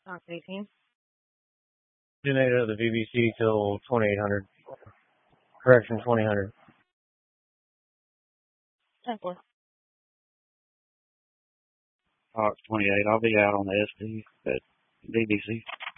Ox 18. Generated of the VBC till 2800. Correction, 2000. 10-4. Ox 28. I'll be out on the SD at BBC.